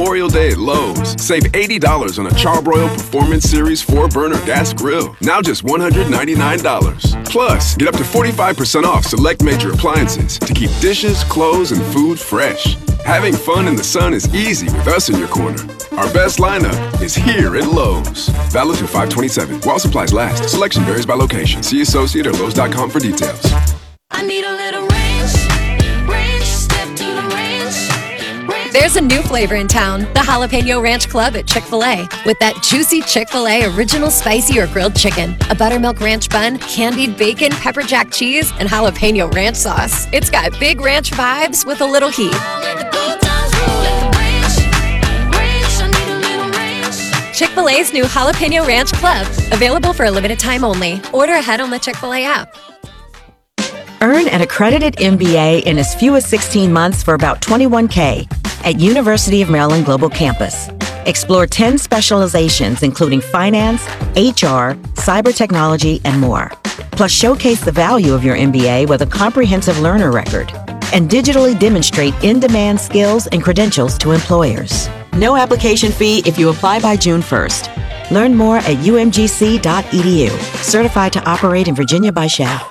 Memorial Day at Lowe's. Save $80 on a Charbroil Performance Series 4-burner gas grill. Now just $199. Plus, get up to 45% off select major appliances to keep dishes, clothes, and food fresh. Having fun in the sun is easy with us in your corner. Our best lineup is here at Lowe's. Valid through 5/27. While supplies last. Selection varies by location. See associate or Lowe's.com for details. I need a little range, step to the range. There's a new flavor in town, the Jalapeno Ranch Club at Chick-fil-A. With that juicy Chick-fil-A original spicy or grilled chicken, a buttermilk ranch bun, candied bacon, pepper jack cheese, and jalapeno ranch sauce. It's got big ranch vibes with a little heat. Chick-fil-A's new Jalapeno Ranch Club. Available for a limited time only. Order ahead on the Chick-fil-A app. Earn an accredited MBA in as few as 16 months for about $21K at University of Maryland Global Campus. Explore 10 specializations including finance, HR, cyber technology, and more. Plus showcase the value of your MBA with a comprehensive learner record and digitally demonstrate in-demand skills and credentials to employers. No application fee if you apply by June 1st. Learn more at umgc.edu. Certified to operate in Virginia by SHAF.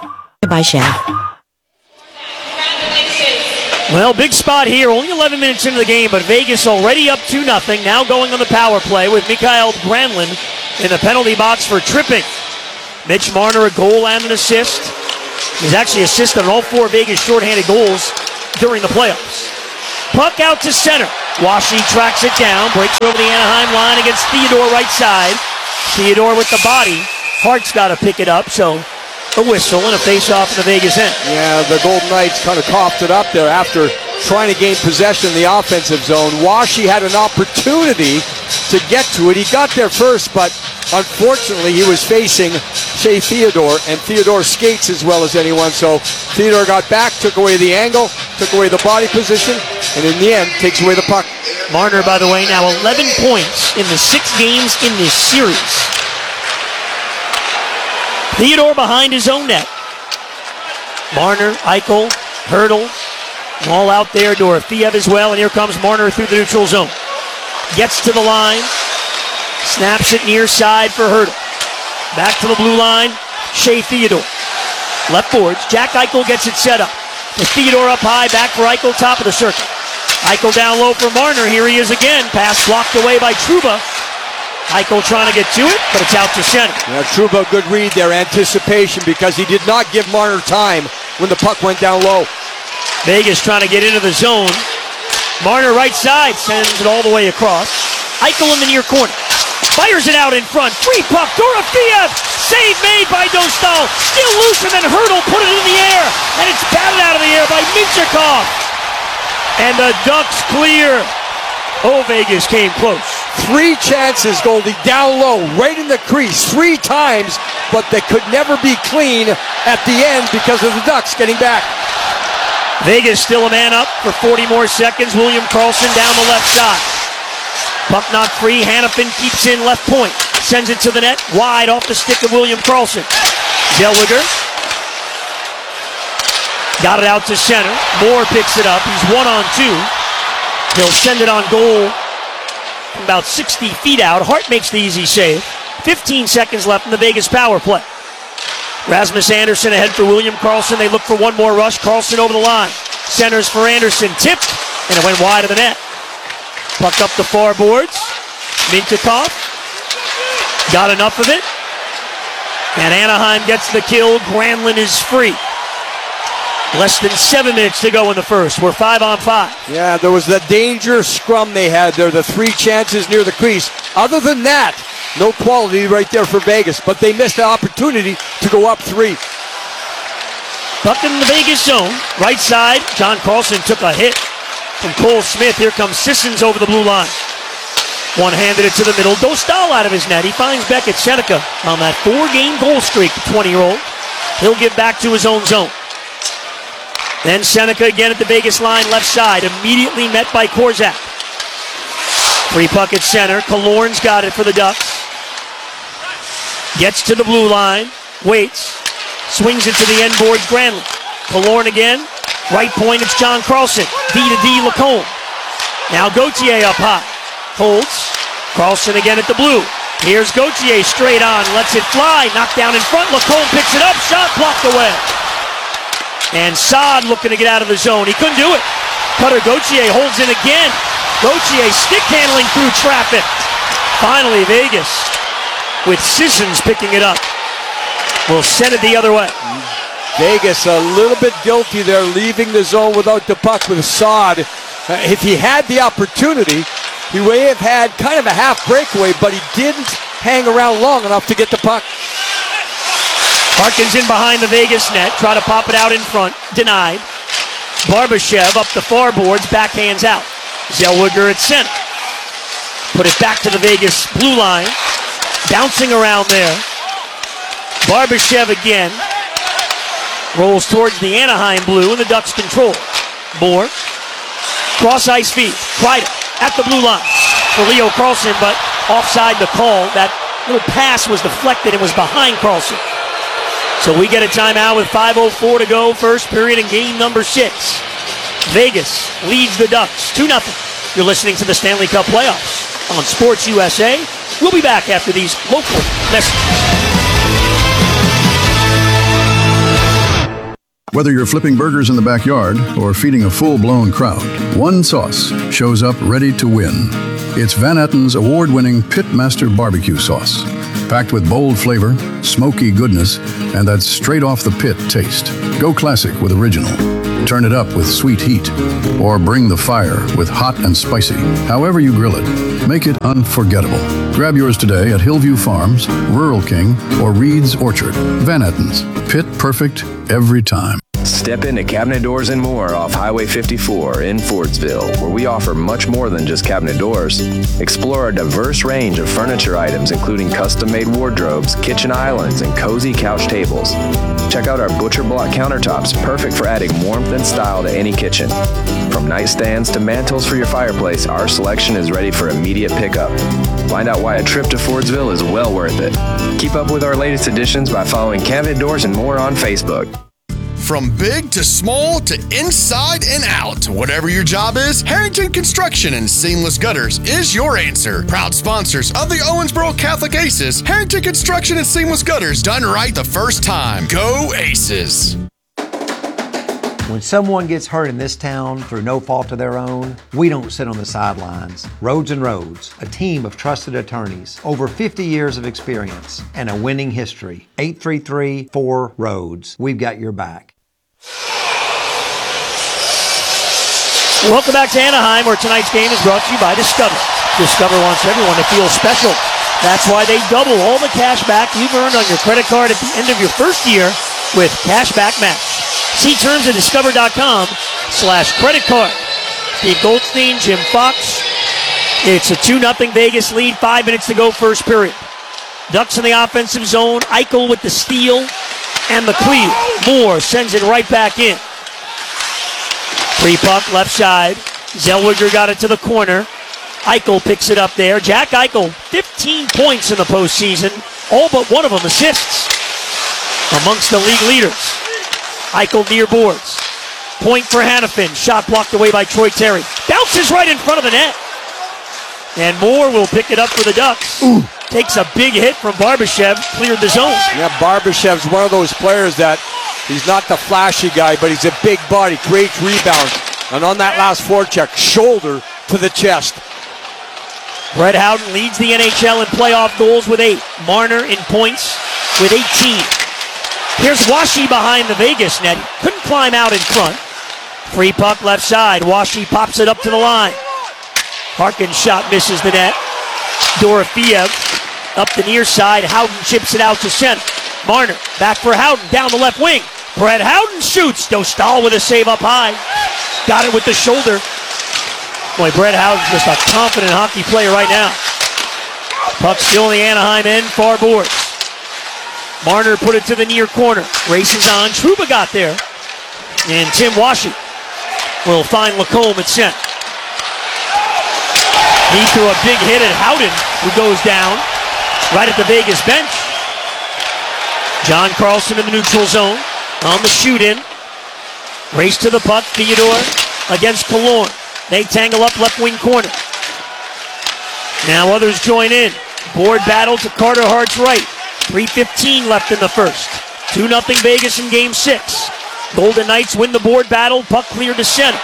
Well, big spot here. Only 11 minutes into the game, but Vegas already up 2-0. Now going on the power play with Mikael Granlund in the penalty box for tripping. Mitch Marner, a goal and an assist. He's actually assisted on all 4 Vegas shorthanded goals during the playoffs. Puck out to center. Washi tracks it down, breaks over the Anaheim line against Theodore right side. Theodore with the body. Hart's got to pick it up, so a whistle and a face-off in the Vegas end. Yeah, the Golden Knights kind of coughed it up there after trying to gain possession in the offensive zone. Washi had an opportunity to get to it. He got there first, but unfortunately he was facing Shea Theodore, and Theodore skates as well as anyone, so Theodore got back, took away the angle, took away the body position, and in the end takes away the puck. Marner, by the way, now 11 points in the 6 games in this series. Theodore behind his own net. Marner, Eichel, Hurdle, all out there. Dorofeev as well, and here comes Marner through the neutral zone. Gets to the line, snaps it near side for Hurdle. Back to the blue line, Shea Theodore. Left boards, Jack Eichel gets it set up. With Theodore up high, back for Eichel, top of the circle. Eichel down low for Marner, here he is again. Pass blocked away by Trouba. Eichel trying to get to it, but it's out to center. Yeah, Trouba, good read there, anticipation, because he did not give Marner time when the puck went down low. Vegas trying to get into the zone. Marner right side, sends it all the way across. Eichel in the near corner. Fires it out in front. Free puck, Dorofeev. Save made by Dostal. Still loose, and then Hurdle put it in the air, and it's batted out of the air by Minchikov. And the Ducks clear. Oh, Vegas came close. 3 chances, Goldie, down low, right in the crease, 3 times, but they could never be clean at the end because of the Ducks getting back. Vegas still a man up for 40 more seconds. William Karlsson down the left side. Puck not free. Hannafin keeps in left point. Sends it to the net. Wide off the stick of William Karlsson. Zellweger. Got it out to center. Moore picks it up. He's 1-on-2. He'll send it on goal from about 60 feet out. Hart makes the easy save. 15 seconds left in the Vegas power play. Rasmus Andersson ahead for William Karlsson. They look for one more rush. Karlsson over the line. Centers for Andersson. Tipped, and it went wide of the net. Puck up the far boards. Minchikov got enough of it. And Anaheim gets the kill. Granlund is free. Less than 7 minutes to go in the first. We're 5-on-5. Yeah, there was the danger scrum they had there, the 3 chances near the crease. Other than that, no quality right there for Vegas, but they missed the opportunity to go up 3. Puck in the Vegas zone. Right side, John Karlsson took a hit from Cole Smith. Here comes Sissons over the blue line. One-handed it to the middle. Dostal out of his net. He finds Beckett Seneca on that 4-game goal streak, the 20-year-old. He'll get back to his own zone. Then Seneca again at the Vegas line, left side, immediately met by Korzak. Free puck at center. Killorn's got it for the Ducks. Gets to the blue line, waits, swings it to the end board, Granlund. Killorn again, right point, it's John Karlsson. D to D, Lacombe. Now Gauthier up high. holds. Carlson again at the blue. Here's Gauthier straight on, lets it fly, knocked down in front. Lacombe picks it up, shot blocked away. And Saad looking to get out of the zone. He couldn't do it. Cutter Gauthier holds in again. Gauthier stick handling through traffic. Finally, Vegas with Sissons picking it up. Will send it the other way. Vegas a little bit guilty there, leaving the zone without the puck with Saad. If he had the opportunity, he may have had kind of a half breakaway, but he didn't hang around long enough to get the puck. Harkins in behind the Vegas net, try to pop it out in front, denied. Barbashev up the far boards, backhands out. Zellweger at center. Put it back to the Vegas blue line, bouncing around there. Barbashev again. Rolls towards the Anaheim blue, and the Ducks control. Moore. Cross ice feed. Kreider at the blue line for Leo Carlson, but offside the call. That little pass was deflected and was behind Carlson. So we get a timeout with 5:04 to go, first period in game number 6. Vegas leads the Ducks 2-0. You're listening to the Stanley Cup playoffs on Sports USA. We'll be back after these local messages. Whether you're flipping burgers in the backyard or feeding a full-blown crowd, one sauce shows up ready to win. It's Van Etten's award-winning Pitmaster Barbecue Sauce. Packed with bold flavor, smoky goodness, and that straight-off-the-pit taste. Go classic with original. Turn it up with sweet heat. Or bring the fire with hot and spicy. However you grill it, make it unforgettable. Grab yours today at Hillview Farms, Rural King, or Reed's Orchard. Van Etten's. Pit perfect every time. Step into Cabinet Doors and More off Highway 54 in Fordsville, where we offer much more than just cabinet doors. Explore our diverse range of furniture items, including custom-made wardrobes, kitchen islands, and cozy couch tables. Check out our butcher block countertops, perfect for adding warmth and style to any kitchen. From nightstands to mantles for your fireplace, our selection is ready for immediate pickup. Find out why a trip to Fordsville is well worth it. Keep up with our latest additions by following Cabinet Doors and More on Facebook. From big to small to inside and out, whatever your job is, Harrington Construction and Seamless Gutters is your answer. Proud sponsors of the Owensboro Catholic Aces, Harrington Construction and Seamless Gutters, done right the first time. Go Aces! When someone gets hurt in this town through no fault of their own, we don't sit on the sidelines. Roads and Roads, a team of trusted attorneys, over 50 years of experience, and a winning history. 833-4-ROADS. We've got your back. Welcome back to Anaheim, where tonight's game is brought to you by Discover. Discover wants everyone to feel special. That's why they double all the cash back you've earned on your credit card at the end of your first year with Cashback Match. See terms at discover.com/credit card. Steve Goldstein, Jim Fox. It's a 2-0 Vegas lead, 5 minutes to go, first period. Ducks in the offensive zone. Eichel with the steal and the clear. Moore sends it right back in. Free puck, left side. Zellweger got it to the corner. Eichel picks it up there. Jack Eichel, 15 points in the postseason. All but one of them assists. Amongst the league leaders. Eichel near boards. Point for Hannafin. Shot blocked away by Troy Terry. Bounces right in front of the net. And Moore will pick it up for the Ducks. Ooh. Takes a big hit from Barbashev. Cleared the zone. Yeah, Barbashev's one of those players that he's not the flashy guy, but he's a big body, great rebound. And on that last forecheck, shoulder to the chest. Brett Howden leads the NHL in playoff goals with 8. Marner in points with 18. Here's Washi behind the Vegas net. Couldn't climb out in front. Free puck left side. Washi pops it up to the line. Harkin's shot misses the net. Dorofiev up the near side. Howden chips it out to center. Marner back for Howden down the left wing. Brett Howden shoots. Dostal with a save up high. Got it with the shoulder. Boy, Brett Howden's just a confident hockey player right now. Puck still in the Anaheim end, far boards. Marner put it to the near corner. Races on. Trouba got there. And Tim Washi will find Lacombe at center. He threw a big hit at Howden, who goes down right at the Vegas bench. John Carlson in the neutral zone on the shoot-in. Race to the puck. Theodore against Killorn. They tangle up left wing corner. Now others join in. Board battle to Carter Hart's right. 3:15 left in the first. 2-0 Vegas in Game 6. Golden Knights win the board battle. Puck cleared to center.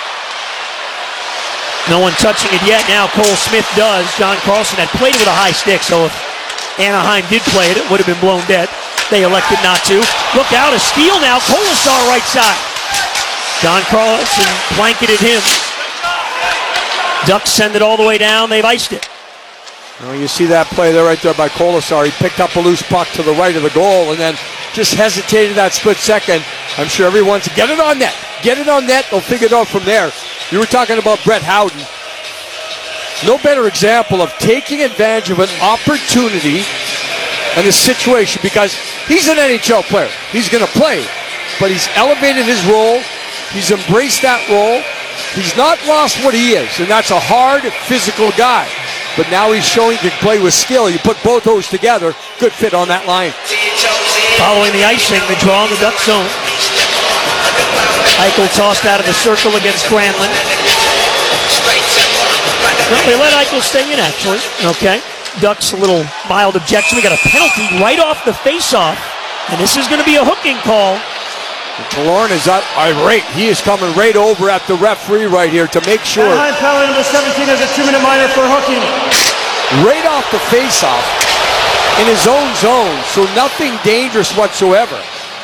No one touching it yet. Now Cole Smith does. John Carlson had played with a high stick, so if Anaheim did play it, it would have been blown dead. They elected not to. Look out, a steal now. Colasar right side. John Carlson blanketed him. Ducks send it all the way down. They've iced it. Well, you see that play there right there by Colasar. He picked up a loose puck to the right of the goal and then just hesitated that split second. I'm sure everyone's get it on net. Get it on net. They'll figure it out from there. You were talking about Brett Howden. No better example of taking advantage of an opportunity and a situation, because he's an NHL player. He's going to play, but he's elevated his role. He's embraced that role. He's not lost what he is, and that's a hard, physical guy. But now he's showing he can play with skill. You put both those together, good fit on that line. Following the icing, the draw in the Duck zone. Eichel tossed out of the circle against Granlund. No, they let Eichel stay in, actually. Okay. Ducks a little mild objection. We got a penalty right off the face-off, and this is going to be a hooking call. Killorn is irate. He is coming right over at the referee right here to make sure. Anaheim penalty number 17 has a 2-minute minor for hooking. Right off the face-off in his own zone, so nothing dangerous whatsoever.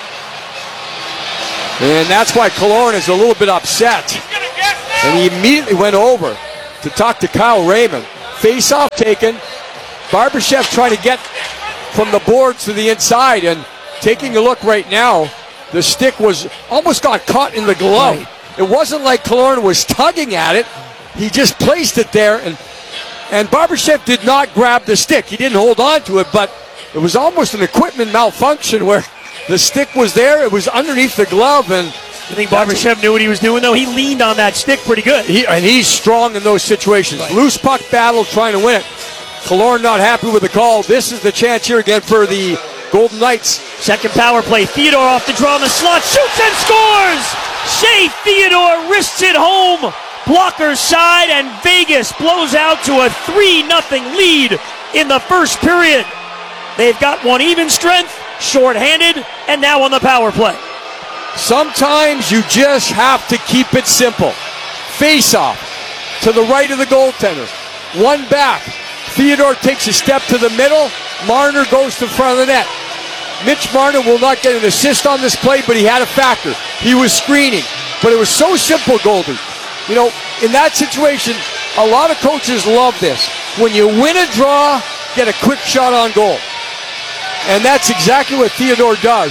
And that's why Killorn is a little bit upset. And he immediately went over to talk to Kyle Raymond. Face-off taken. Barbashev trying to get from the boards to the inside, and taking a look right now, the stick was almost got caught in the glove. Right. It wasn't like Killorn was tugging at it. He just placed it there, and Barbashev did not grab the stick. He didn't hold on to it, but it was almost an equipment malfunction where the stick was there. It was underneath the glove, and I think Barbashev knew what he was doing, though. He leaned on that stick pretty good. And he's strong in those situations. Right. Loose puck battle, trying to win it. Killorn not happy with the call. This is the chance here again for the Golden Knights. Second power play. Theodore off the draw in the slot. Shoots and scores! Shea Theodore wrists it home. Blocker's side, and Vegas blows out to a 3-0 lead in the first period. They've got one even strength, shorthanded, and now on the power play. Sometimes you just have to keep it simple. Face off to the right of the goaltender. One back. Theodore takes a step to the middle. Marner goes to the front of the net. Mitch Marner will not get an assist on this play, but he had a factor. He was screening. But it was so simple, Goldie. You know, in that situation, a lot of coaches love this. When you win a draw, get a quick shot on goal. And that's exactly what Theodore does.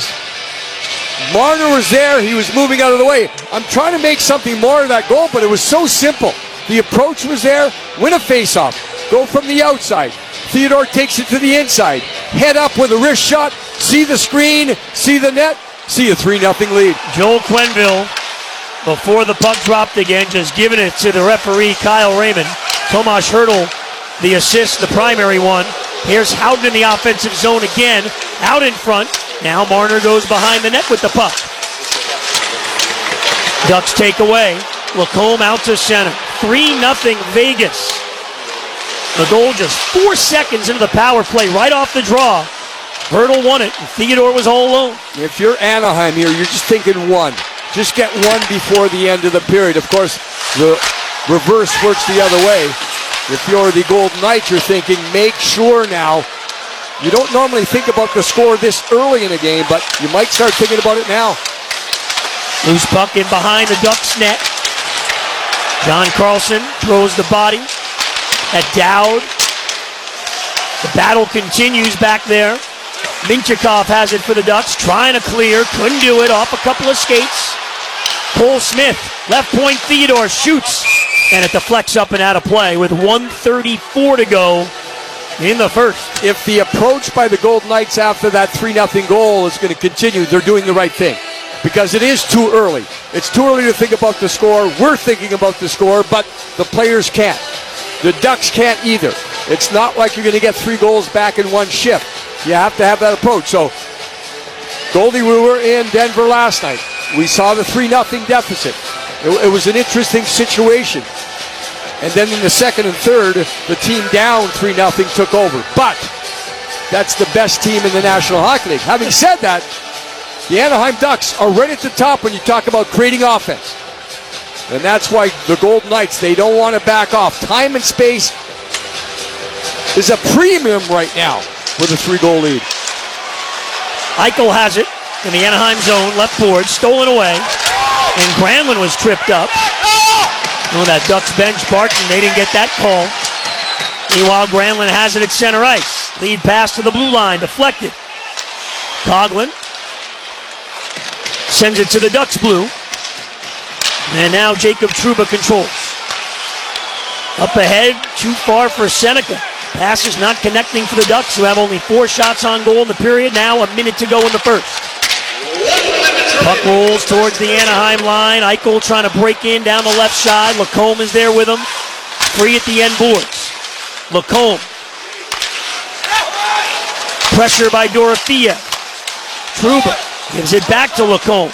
Marner was there. He was moving out of the way. I'm trying to make something more of that goal, but it was so simple. The approach was there. Win a faceoff. Go from the outside. Theodore takes it to the inside. Head up with a wrist shot. See the screen. See the net. See a 3-0 lead. Joel Quenneville, before the puck dropped again, just giving it to the referee, Kyle Raymond. Tomas Hertl, the assist, the primary one. Here's Howden in the offensive zone again. Out in front. Now Marner goes behind the net with the puck. Ducks take away. Lacombe out to center. 3-0 Vegas. The goal just 4 seconds into the power play, right off the draw. Hertl won it, and Theodore was all alone. If you're Anaheim here, you're just thinking one. Just get one before the end of the period. Of course, the reverse works the other way. If you're the Golden Knights, you're thinking, make sure now. You don't normally think about the score this early in a game, but you might start thinking about it now. Loose puck in behind the Ducks net. John Carlson throws the body at Dowd. The battle continues back there. Minchikov has it for the Ducks, trying to clear, couldn't do it, off a couple of skates. Cole Smith, left point, Theodore shoots, and it deflects up and out of play with 1:34 to go in the first. If the approach by the Golden Knights after that 3-0 goal is going to continue, they're doing the right thing. Because it is too early. It's too early to think about the score. We're thinking about the score, but the players can't. The Ducks can't either. It's not like you're going to get 3 goals back in one shift. You have to have that approach. So, Goldie, we were in Denver last night. We saw the 3-0 deficit. It was an interesting situation. And then in the second and third, the team down 3-0 took over. But that's the best team in the National Hockey League. Having said that, the Anaheim Ducks are right at the top when you talk about creating offense. And that's why the Golden Knights, they don't want to back off. Time and space is a premium right now with a 3-goal lead. Eichel has it in the Anaheim zone, left board, stolen away. And Granlund was tripped up. Oh, that Ducks bench barking, they didn't get that call. Meanwhile, Granlund has it at center ice. Lead pass to the blue line, deflected. Coghlan sends it to the Ducks blue. And now Jacob Trouba controls. Up ahead, too far for Seneca. Pass is not connecting for the Ducks, who have only 4 shots on goal in the period. Now a minute to go in the first. Puck rolls towards the Anaheim line. Eichel trying to break in down the left side. Lacombe is there with him. Free at the end boards. Lacombe. Pressure by Dorothea. Trouba gives it back to Lacombe.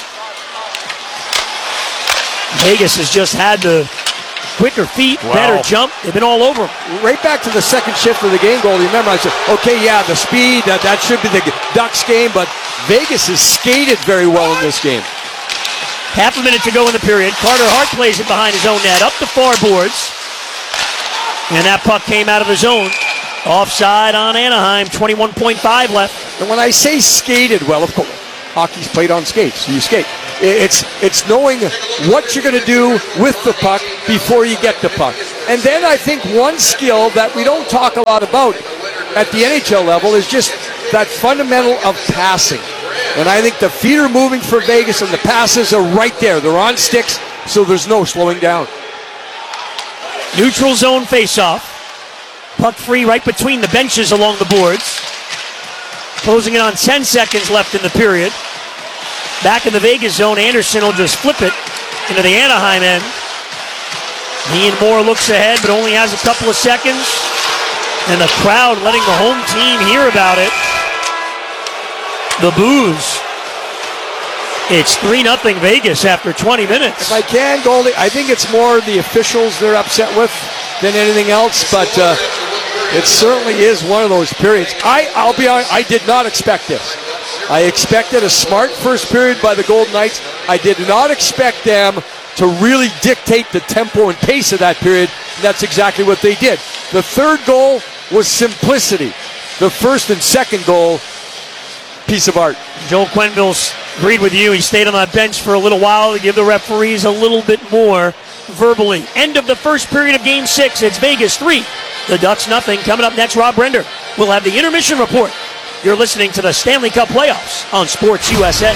Vegas has just had the quicker feet, better jump. They've been all over him. Right back to the second shift of the game goal. Remember, I said, okay, yeah, the speed, that should be the Ducks game, but Vegas has skated very well in this game. Half a minute to go in the period. Carter Hart plays it behind his own net, up the far boards. And that puck came out of the zone. Offside on Anaheim, 21.5 left. And when I say skated well, of course, hockey's played on skates, so you skate. It's knowing what you're going to do with the puck before you get the puck. And then I think one skill that we don't talk a lot about at the NHL level is just that fundamental of passing. And I think the feet are moving for Vegas and the passes are right there. They're on sticks, so there's no slowing down. Neutral zone faceoff. Puck free right between the benches along the boards. Closing it on 10 seconds left in the period. Back in the Vegas zone, Anderson will just flip it into the Anaheim end. Ian Moore looks ahead, but only has a couple of seconds. And the crowd letting the home team hear about it. The boos. It's 3-0 Vegas after 20 minutes. If I can, Goldie, I think it's more the officials they're upset with than anything else, but it certainly is one of those periods. I'll be honest, I did not expect this. I expected a smart first period by the Golden Knights. I did not expect them to really dictate the tempo and pace of that period. And that's exactly what they did. The third goal was simplicity. The first and second goal, piece of art. Joel Quenneville's agreed with you. He stayed on that bench for a little while to give the referees a little bit more verbally. End of the first period of Game 6. It's Vegas 3. The Ducks nothing. Coming up next, Rob Brender. We'll have the intermission report. You're listening to the Stanley Cup Playoffs on Sports USA.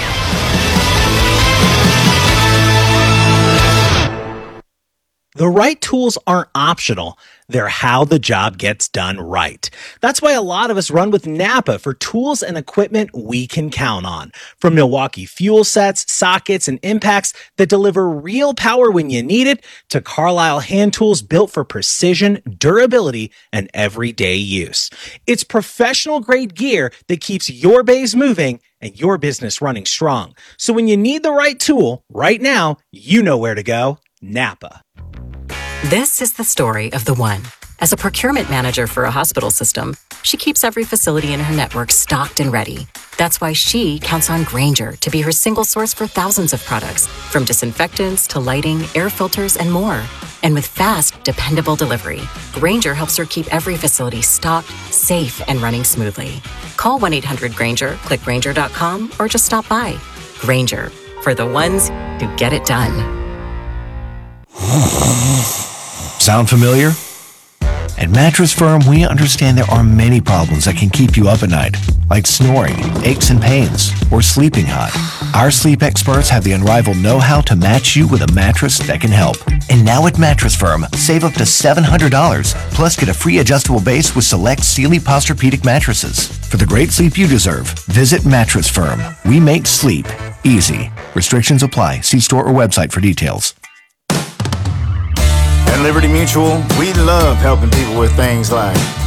The right tools aren't optional. They're how the job gets done right. That's why a lot of us run with Napa for tools and equipment we can count on. From Milwaukee fuel sets, sockets, and impacts that deliver real power when you need it, to Carlisle hand tools built for precision, durability, and everyday use. It's professional-grade gear that keeps your bays moving and your business running strong. So when you need the right tool, right now, you know where to go. Napa. This is the story of the one. As a procurement manager for a hospital system, she keeps every facility in her network stocked and ready. That's why she counts on Grainger to be her single source for thousands of products, from disinfectants to lighting, air filters, and more. And with fast, dependable delivery, Grainger helps her keep every facility stocked, safe, and running smoothly. Call 1-800-GRAINGER, click Grainger.com, or just stop by. Grainger, for the ones who get it done. Sound familiar? At Mattress Firm, we understand there are many problems that can keep you up at night, like snoring, aches and pains, or sleeping hot. Our sleep experts have the unrivaled know-how to match you with a mattress that can help. And now at Mattress Firm, save up to $700, plus get a free adjustable base with select Sealy Posturepedic mattresses. For the great sleep you deserve, visit Mattress Firm. We make sleep easy. Restrictions apply. See store or website for details. At Liberty Mutual, we love helping people with things like